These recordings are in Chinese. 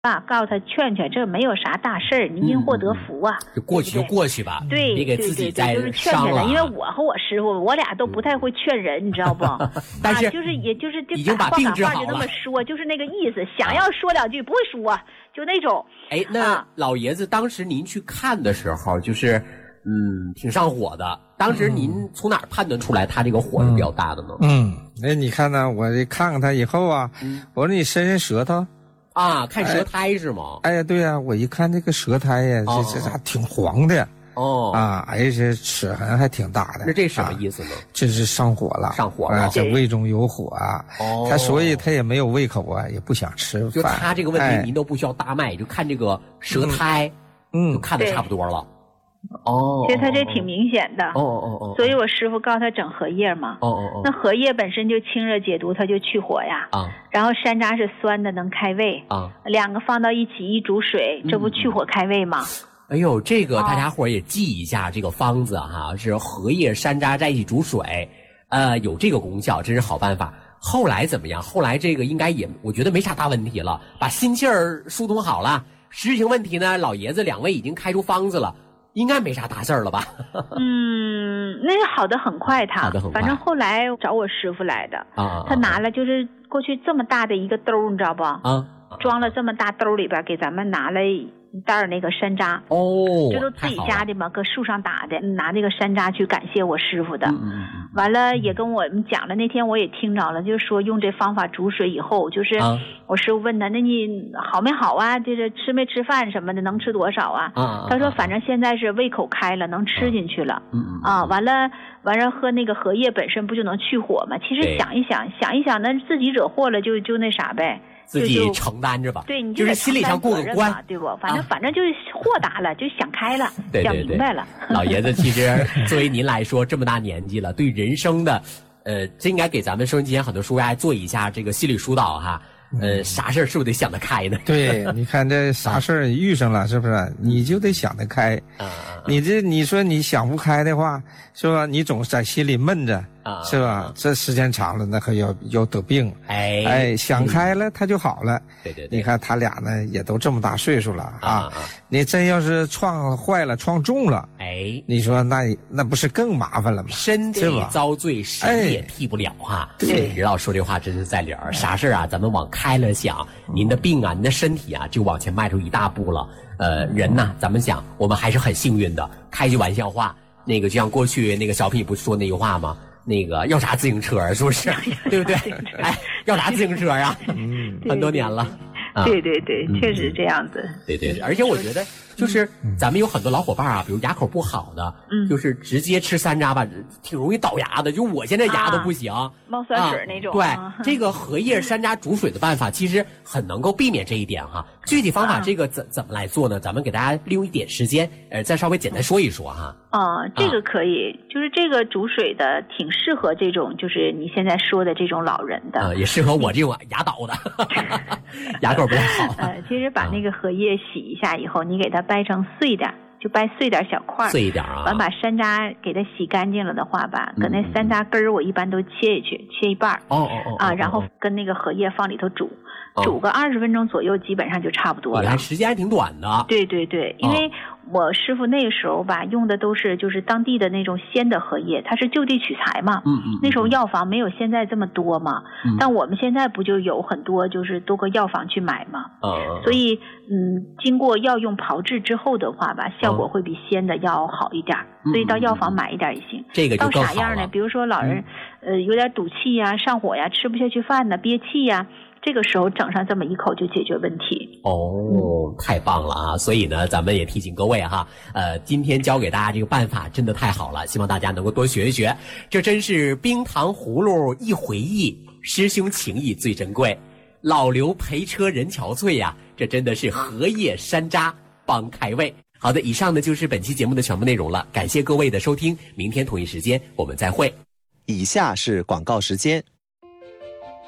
告诉他劝劝，这没有啥大事儿，你因祸得福啊， 就过去就过去吧， 对， 别给自己再就是劝伤了。 因为我和我师傅，我俩都不太会劝人，你知道不？ 但是就是已经把病治好了， 就那么说，就是那个意思，想要说两句不会说，就那种。 哎，那老爷子当时您去看的时候，就是挺上火的。当时您从哪儿判断出来他这个火是比较大的呢？ 那你看呢？我看看他以后啊，我说你伸伸舌头。 啊，看舌苔是吗？ 哎呀，对呀，我一看这个舌苔呀，这咋挺黄的这齿痕还挺大的。 那这什么意思呢？ 这是上火了，这胃中有火啊。所以他也没有胃口啊，也不想吃饭。 就他这个问题，您都不需要大脉，就看这个舌苔，就看得差不多了。 其实他这挺明显的。所以我师傅告诉他整荷叶嘛。那荷叶本身就清热解毒，它就去火呀。然后山楂是酸的，能开胃。两个放到一起一煮水，这不去火开胃吗？ 哎呦，这个大家伙也记一下这个方子哈，是荷叶山楂在一起煮水，有这个功效，真是好办法。后来怎么样？后来这个应该也我觉得没啥大问题了，把心气儿疏通好了。实情问题呢，老爷子两位已经开出方子了。应该没啥大事儿了吧？ 那好的很快反正后来找我师傅来的他拿了就是过去这么大的一个兜，你知道不？装了这么大兜里边，给咱们拿了一袋那个山楂。这都自己家的嘛，搁树上打的，拿那个山楂去感谢我师傅的。完了也跟我们讲了，那天我也听着了，就是说用这方法煮水以后，就是我师傅问他，那你好没好啊？这吃没吃饭什么的，能吃多少啊？他说反正现在是胃口开了，能吃进去了。完了喝那个荷叶本身不就能去火吗？其实想一想，那自己惹祸了就那啥呗。 自己承担着吧， 对，你就是心理上过个关， 对不？反正就是豁达了，就想开了，想明白了。 老爷子，其实作为您来说，这么大年纪了，对人生的，这应该给咱们收音机前很多叔叔做一下这个心理疏导哈。啥事儿是不是得想得开呢？ 对，你看这啥事儿遇上了，是不是？你就得想得开。你说你想不开的话，是吧？你总在心里闷着，是吧？这时间长了，那可要得病。想开了，他就好了。 对。 你看他俩呢，也都这么大岁数了啊。你真要是撞坏了、撞重了，你说那不是更麻烦了吗？ 身体遭罪，谁也替不了哈。对，任老说这话真是在理儿。啥事啊，咱们往开了想，您的病啊，您的身体啊，就往前迈出一大步了。人呐，咱们想，我们还是很幸运的。开句玩笑话，那个就像过去那个小品不说那句话吗？那个要啥自行车啊，是不是？对不对？要啥自行车啊？很多年了。 对，确实这样子。 对，而且我觉得就是咱们有很多老伙伴啊，比如牙口不好的，就是直接吃山楂吧，挺容易倒牙的。就我现在牙都不行， 冒酸水那种。 对，这个荷叶山楂煮水的办法，其实很能够避免这一点哈。具体方法这个怎么来做呢？咱们给大家利用一点时间，再稍微简单说一说哈。 这个可以，就是这个煮水的挺适合这种，就是你现在说的这种老人的， 也适合我这种牙倒的，牙口不太好。 其实把那个荷叶洗一下以后，你给它掰成碎点，就掰碎点小块， 碎一点啊。 完把山楂给它洗干净了的话吧，搁那山楂根儿我一般都切下去，切一半然后跟那个荷叶放里头煮个20分钟左右，基本上就差不多了。 时间还挺短的。 对，因为我师傅那个时候吧，用的都是就是当地的那种鲜的荷叶，它是就地取材嘛。那时候药房没有现在这么多嘛。但我们现在不就有很多就是多个药房去买嘛。所以经过药用炮制之后的话吧，效果会比鲜的要好一点。所以到药房买一点也行。 这个就更好了。 到啥样呢？比如说老人有点赌气呀、上火呀、吃不下去饭呢、憋气呀。这个时候整上这么一口就解决问题。 太棒了啊！所以呢，咱们也提醒各位哈，今天教给大家这个办法真的太好了，希望大家能够多学一学。这真是冰糖葫芦一回忆，师兄情谊最珍贵。老刘陪车人憔悴呀，这真的是荷叶山楂帮开胃。好的，以上呢就是本期节目的全部内容了，感谢各位的收听，明天同一时间我们再会。 以下是广告时间。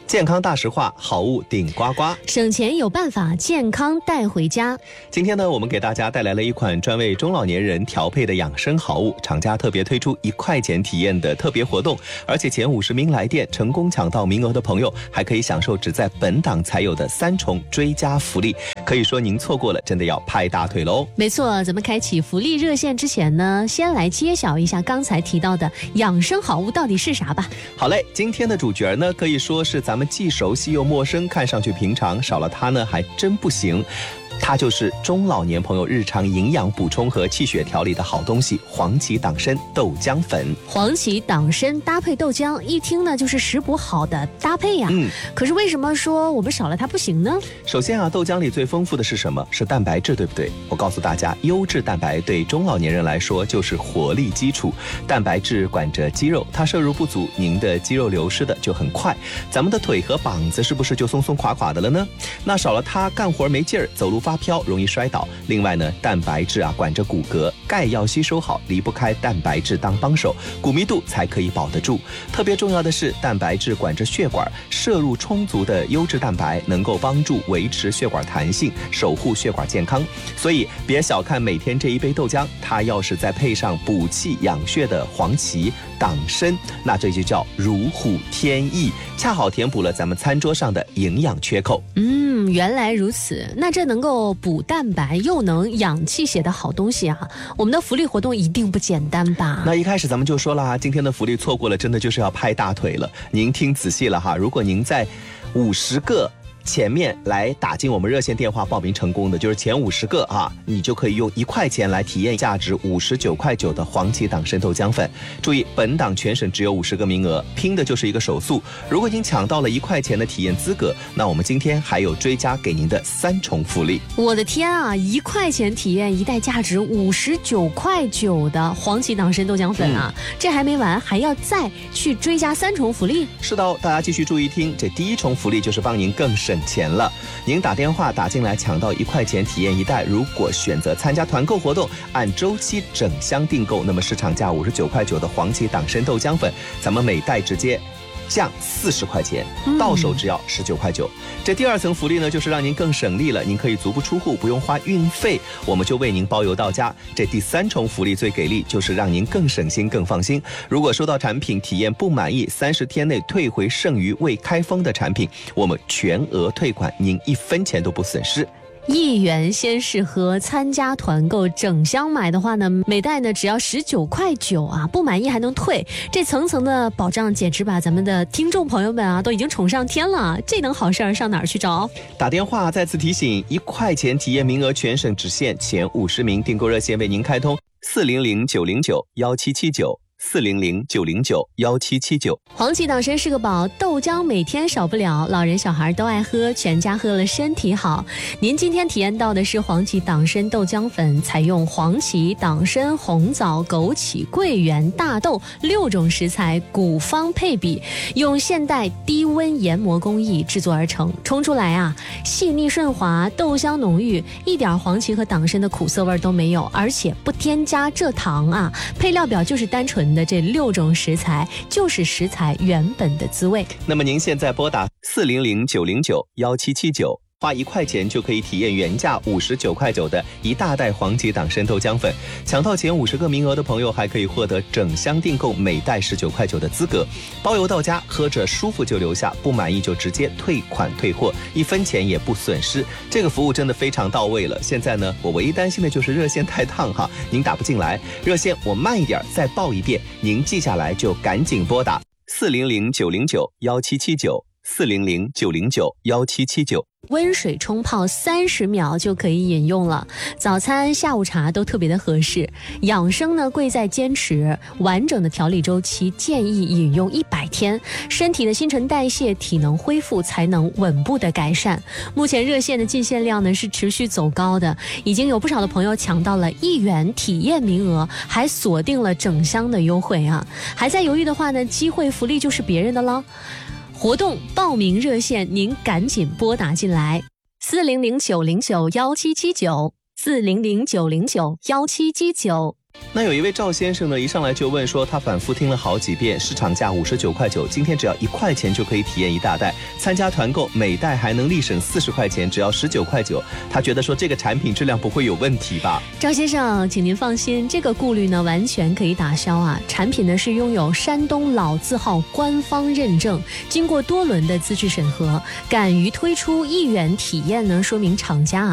健康大实话，好物顶呱呱， 省钱有办法，健康带回家。 今天呢，我们给大家带来了一款专为中老年人调配的养生好物，厂家特别推出1块钱体验的特别活动，而且前50名来电成功抢到名额的朋友，还可以享受只在本档才有的3重追加福利。可以说您错过了，真的要拍大腿喽！ 没错，咱们开启福利热线之前呢，先来揭晓一下刚才提到的养生好物到底是啥吧。 好嘞，今天的主角呢，可以说是咱们既熟悉又陌生，看上去平常，少了它呢还真不行。它就是中老年朋友日常营养补充和气血调理的好东西——黄芪党参豆浆粉。 黄芪党参搭配豆浆，一听呢就是食补好的搭配呀。可是为什么说我们少了它不行呢？ 首先啊，豆浆里最丰富的是什么？是蛋白质，对不对？我告诉大家，优质蛋白对中老年人来说就是活力基础。蛋白质管着肌肉，它摄入不足，您的肌肉流失的就很快。咱们的腿和膀子是不是就松松垮垮的了呢？那少了它，干活没劲儿，走路发飘，容易摔倒。另外呢，蛋白质啊管着骨骼，钙要吸收好，离不开蛋白质当帮手，骨密度才可以保得住。特别重要的是，蛋白质管着血管，摄入充足的优质蛋白能够帮助维持血管弹性，守护血管健康。所以别小看每天这一杯豆浆，它要是再配上补气养血的黄芪、党参，那这就叫如虎添翼，恰好填补了咱们餐桌上的营养缺口。 原来如此。那这能够补蛋白又能养气血的好东西啊，我们的福利活动一定不简单吧？ 那一开始咱们就说了，今天的福利错过了，真的就是要拍大腿了。您听仔细了哈，如果您在50个前面来打进我们热线电话报名成功的，就是前50个啊，你就可以用1块钱来体验价值59.9块的黄芪党参豆浆粉。注意，本档全省只有50个名额，拼的就是一个手速。如果您抢到了1块钱的体验资格，那我们今天还有追加给您的3重福利。 我的天啊，1块钱体验一袋价值59.9块的黄芪党参豆浆粉啊！这还没完，还要再去追加3重福利。 是的哦，大家继续注意听，这第1重福利就是帮您更省钱了。您打电话打进来抢到1块钱体验1袋，如果选择参加团购活动，按周期整箱订购，那么市场价59.9块的黄芪党参豆浆粉，咱们每袋直接降40块钱，到手只要19.9块。这第2层福利呢，就是让您更省力了，您可以足不出户，不用花运费，我们就为您包邮到家。这第3重福利最给力，就是让您更省心更放心。如果收到产品体验不满意，30天内退回剩余未开封的产品，我们全额退款，您1分钱都不损失。 1元先试喝，参加团购整箱买的话呢，每袋呢只要19.9块啊，不满意还能退，这层层的保障简直把咱们的听众朋友们啊都已经宠上天了。这等好事儿上哪儿去找？ 打电话再次提醒，1块钱体验名额全省只限前50名，订购热线为您开通400-909-1779，400-909-1779。 黄芪党参是个宝，豆浆每天少不了，老人小孩都爱喝，全家喝了身体好。您今天体验到的是黄芪党参豆浆粉，采用黄芪、党参、红枣、枸杞、桂圆、大豆6种食材古方配比，用现代低温研磨工艺制作而成，冲出来啊细腻顺滑，豆香浓郁，一点黄芪和党参的苦涩味都没有，而且不添加蔗糖啊，配料表就是单纯的这6种食材，就是食材原本的滋味。 那么您现在拨打400-909-1779，花1块钱就可以体验原价59.9块的一大袋黄芪党参豆浆粉。抢到前50个名额的朋友，还可以获得整箱订购每袋19.9块的资格，包邮到家，喝着舒服就留下，不满意就直接退款退货，1分钱也不损失。这个服务真的非常到位了。现在呢，我唯一担心的就是热线太烫哈，您打不进来，热线我慢一点再报一遍，您记下来就赶紧拨打400-909-1779，400-909-1779。 温水冲泡30秒就可以饮用了，早餐下午茶都特别的合适。养生呢贵在坚持，完整的调理周期建议饮用100天，身体的新陈代谢、体能恢复才能稳步的改善。目前热线的进线量呢是持续走高的，已经有不少的朋友抢到了1元体验名额，还锁定了整箱的优惠啊！还在犹豫的话呢，机会福利就是别人的了。活动报名热线您赶紧拨打进来，400-909-1779，400-909-1779。 那有一位赵先生呢，一上来就问说，他反复听了好几遍，市场价59块9，今天只要1块钱就可以体验一大袋，参加团购每袋还能立省40块钱，只要19块9。他觉得说这个产品质量不会有问题吧？ 赵先生，请您放心，这个顾虑呢完全可以打消啊。产品呢是拥有山东老字号官方认证，经过多轮的资质审核，敢于推出1元体验呢，说明厂家